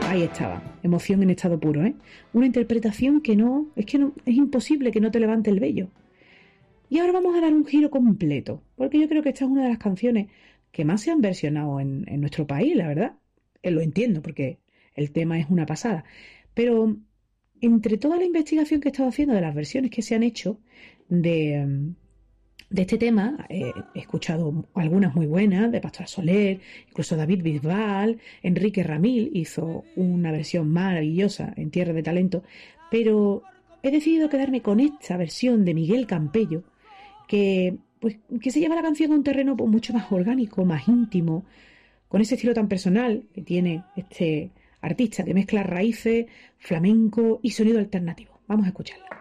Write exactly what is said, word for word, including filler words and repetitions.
Ahí estaba, emoción en estado puro, ¿eh? Una interpretación que no, es que no, es imposible que no te levante el vello. Y ahora vamos a dar un giro completo, porque yo creo que esta es una de las canciones que más se han versionado en, en nuestro país, la verdad. Eh, lo entiendo, porque el tema es una pasada. Pero entre toda la investigación que he estado haciendo de las versiones que se han hecho de, mm, de este tema, eh, he escuchado algunas muy buenas, de Pastora Soler, incluso David Bisbal, Enrique Ramil hizo una versión maravillosa en Tierra de Talento, pero he decidido quedarme con esta versión de Miguel Campello, que, pues, que se lleva la canción a un terreno pues, mucho más orgánico, más íntimo, con ese estilo tan personal que tiene este artista que mezcla raíces, flamenco y sonido alternativo. Vamos a escucharla.